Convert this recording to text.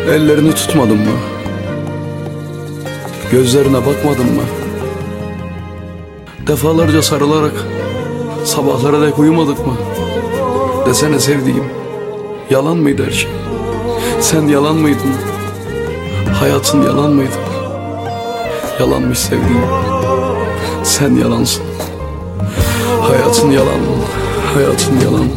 Ellerini tutmadın mı? Gözlerine bakmadın mı? Defalarca sarılarak sabahlara dek uyumadık mı? Desene sevdiğim, yalan mıydı her şey? Sen yalan mıydın? Hayatın yalan mıydı? Yalanmış sevdiğim. Sen yalansın. Hayatın yalan, hayatın yalan.